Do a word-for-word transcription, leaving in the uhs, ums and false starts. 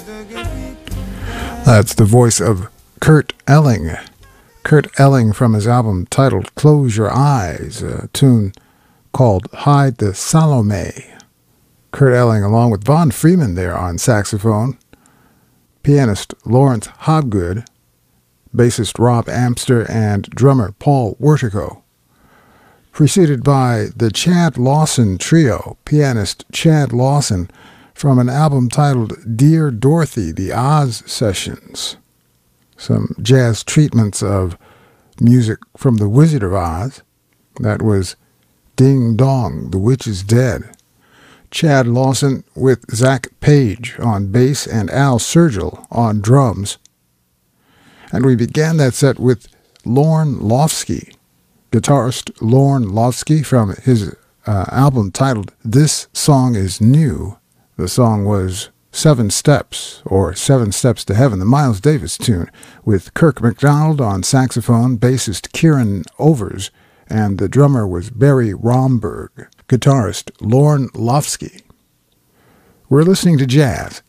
That's the voice of Kurt Elling. Kurt Elling from his album titled Close Your Eyes, a tune called Hide the Salome. Kurt Elling along with Von Freeman there on saxophone, pianist Lawrence Hobgood, bassist Rob Amster, and drummer Paul Wertico. Preceded by the Chad Lawson Trio, pianist Chad Lawson, from an album titled Dear Dorothy, The Oz Sessions. Some jazz treatments of music from The Wizard of Oz. That was Ding Dong, The Witch is Dead. Chad Lawson with Zach Page on bass and Al Sergil on drums. And we began that set with Lorne Lofsky, guitarist Lorne Lofsky from his uh, album titled This Song Is New. The song was Seven Steps, or Seven Steps to Heaven, the Miles Davis tune, with Kirk MacDonald on saxophone, bassist Kieran Overs, and the drummer was Barry Romberg, guitarist Lorne Lofsky. We're listening to jazz